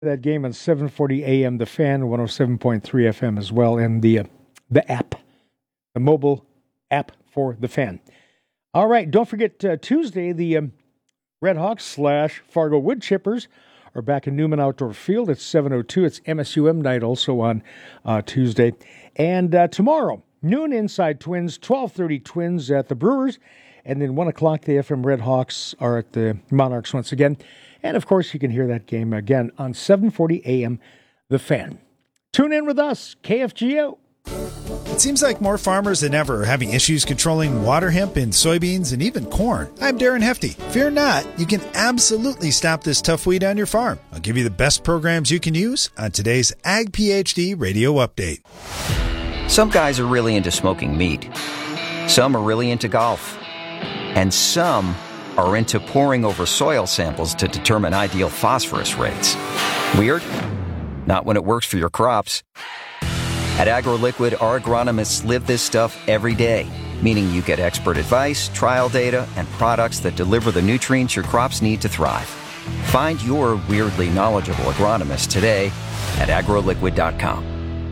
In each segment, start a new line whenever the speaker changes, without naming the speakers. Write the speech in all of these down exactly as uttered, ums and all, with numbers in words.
That game on seven forty A M, The Fan, one oh seven point three F M as well, and the uh, the app, the mobile app for The Fan. All right, don't forget uh, Tuesday, the um, Red Hawks slash Fargo Wood Chippers are back in Newman Outdoor Field at seven oh two. It's M S U M night also on uh, Tuesday. And uh, tomorrow, noon Inside Twins, twelve thirty Twins at the Brewers, and then one o'clock the F M Red Hawks are at the Monarchs once again. And, of course, you can hear that game again on seven forty A M, The Fan. Tune in with us, K F G O.
It seems like more farmers than ever are having issues controlling water hemp in soybeans and even corn. I'm Darren Hefty. Fear not, you can absolutely stop this tough weed on your farm. I'll give you the best programs you can use on today's Ag PhD Radio Update.
Some guys are really into smoking meat. Some are really into golf. And some are into poring over soil samples to determine ideal phosphorus rates. Weird? Not when it works for your crops. At AgroLiquid, our agronomists live this stuff every day, meaning you get expert advice, trial data, and products that deliver the nutrients your crops need to thrive. Find your weirdly knowledgeable agronomist today at agroliquid dot com.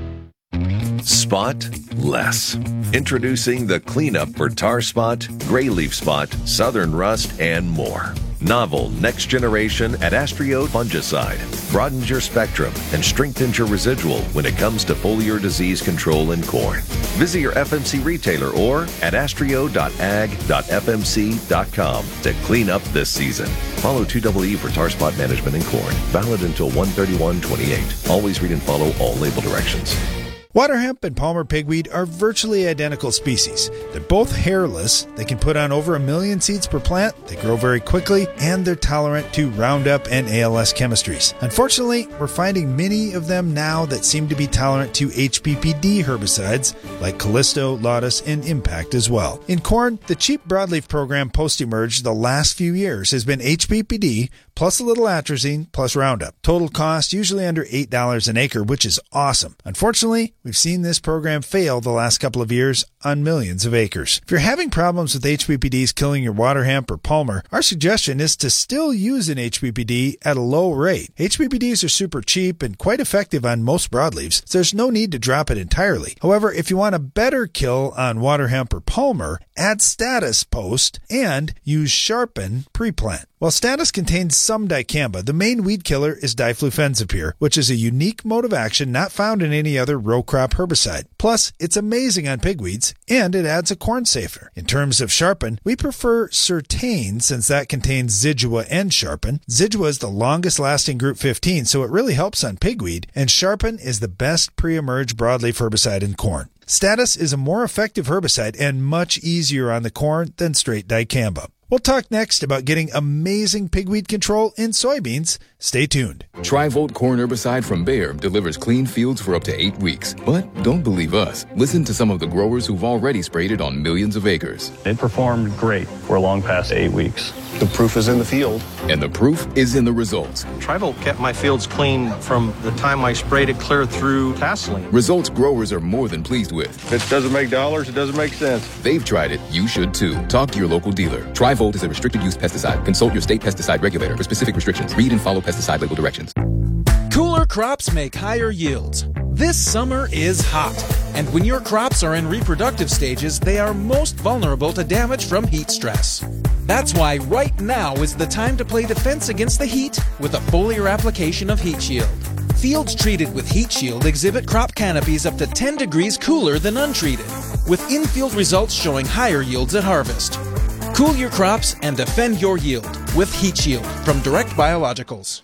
Spot less. Introducing the cleanup for tar spot, gray leaf spot, southern rust, and more. Novel next generation Adastrio fungicide broadens your spectrum and strengthens your residual when it comes to foliar disease control in corn. Visit your F M C retailer or adastrio dot ag dot f m c dot com to clean up this season. Follow two E E for tar spot management in corn. Valid until one thirty-one twenty-eight. Always read and follow all label directions.
Water hemp and Palmer pigweed are virtually identical species. They're both hairless, they can put on over a million seeds per plant, they grow very quickly, and they're tolerant to Roundup and A L S chemistries. Unfortunately, we're finding many of them now that seem to be tolerant to H P P D herbicides like Callisto, Lotus, and Impact as well. In corn, the cheap broadleaf program post-emerge the last few years has been H P P D plus a little atrazine plus Roundup. Total cost usually under eight dollars an acre, which is awesome. Unfortunately, we've seen this program fail the last couple of years on millions of acres. If you're having problems with H P P Ds killing your water hemp or Palmer, our suggestion is to still use an H P P D at a low rate. H P P Ds are super cheap and quite effective on most broadleaves, so there's no need to drop it entirely. However, if you want a better kill on water hemp or Palmer, add Status post and use Sharpen pre-plant. While Status contains some dicamba, the main weed killer is diflufenzapyr, which is a unique mode of action not found in any other row crop herbicide. Plus, it's amazing on pigweeds, and it adds a corn safer. In terms of Sharpen, we prefer Certain since that contains Zidua and Sharpen. Zidua is the longest lasting group fifteen, so it really helps on pigweed, and Sharpen is the best pre-emerge broadleaf herbicide in corn. Status is a more effective herbicide and much easier on the corn than straight dicamba. We'll talk next about getting amazing pigweed control in soybeans. Stay tuned.
Tri-Volt corn herbicide from Bayer delivers clean fields for up to eight weeks. But don't believe us. Listen to some of the growers who've already sprayed it on millions of acres.
It performed great for long past eight weeks.
The proof is in the field.
And the proof is in the results.
Tri-Volt kept my fields clean from the time I sprayed it clear through tasseling.
Results growers are more than pleased with.
If it doesn't make dollars, it doesn't make sense.
They've tried it. You should too. Talk to your local dealer. Tri-Volt is a restricted use pesticide. Consult your state pesticide regulator for specific restrictions. Read and follow pesticide label directions.
Cooler crops make higher yields. This summer is hot, and when your crops are in reproductive stages, they are most vulnerable to damage from heat stress. That's why right now is the time to play defense against the heat with a foliar application of Heat Shield. Fields treated with Heat Shield exhibit crop canopies up to ten degrees cooler than untreated, with in-field results showing higher yields at harvest. Cool your crops and defend your yield with Heat Shield from Direct Biologicals.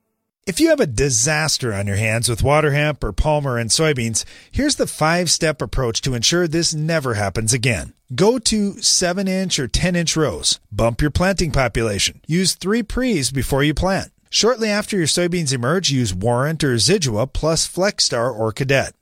If you have a disaster on your hands with water hemp or Palmer and soybeans, here's the five-step approach to ensure this never happens again. Go to seven inch or ten inch rows. Bump your planting population. Use three pre's before you plant. Shortly after your soybeans emerge, use Warrant or Zidua plus Flexstar or Cadet.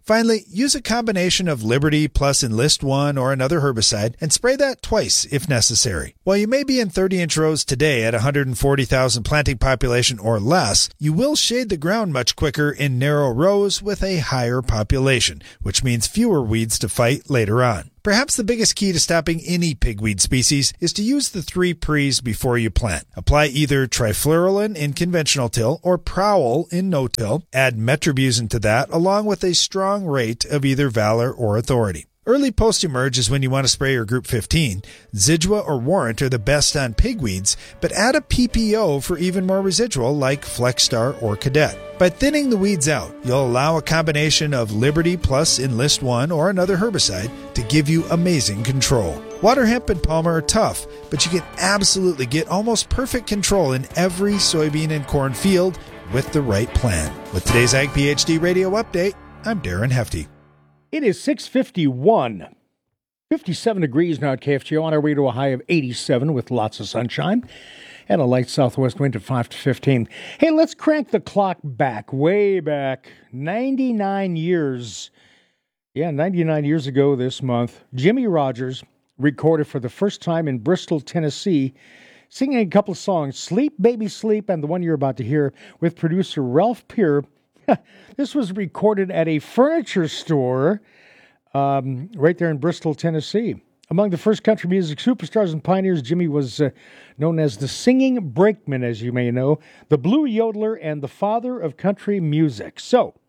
Finally, use a combination of Liberty plus Enlist One or another herbicide and spray that twice if necessary. While you may be in thirty-inch rows today at one hundred forty thousand planting population or less, you will shade the ground much quicker in narrow rows with a higher population, which means fewer weeds to fight later on. Perhaps the biggest key to stopping any pigweed species is to use the three pre's before you plant. Apply either trifluralin in conventional till or Prowl in no-till. Add metribuzin to that along with a strong rate of either Valor or Authority. Early post-emerge is when you want to spray your Group fifteen. Zidua or Warrant are the best on pigweeds, but add a P P O for even more residual like Flexstar or Cadet. By thinning the weeds out, you'll allow a combination of Liberty plus Enlist One or another herbicide to give you amazing control. Water hemp and Palmer are tough, but you can absolutely get almost perfect control in every soybean and corn field with the right plan. With today's Ag PhD Radio Update, I'm Darren Hefty.
It is six fifty-one, fifty-seven degrees now at K F G O, on our way to a high of eighty-seven with lots of sunshine and a light southwest wind at five to fifteen. Hey, let's crank the clock back, way back, ninety-nine years. Yeah, ninety-nine years ago this month, Jimmie Rodgers recorded for the first time in Bristol, Tennessee, singing a couple of songs, Sleep, Baby, Sleep, and the one you're about to hear with producer Ralph Peer. This was recorded at a furniture store um, right there in Bristol, Tennessee. Among the first country music superstars and pioneers, Jimmie was uh, known as the Singing Brakeman, as you may know, the Blue Yodeler, and the father of country music. So,